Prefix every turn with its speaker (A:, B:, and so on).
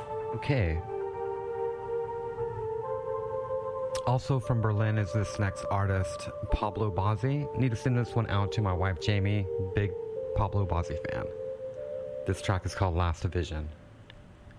A: Okay. Also from Berlin is this next artist, Pablo Bozzi. Need to send this one out to my wife Jamie, big Pablo Bozzi fan. This track is called Last Division.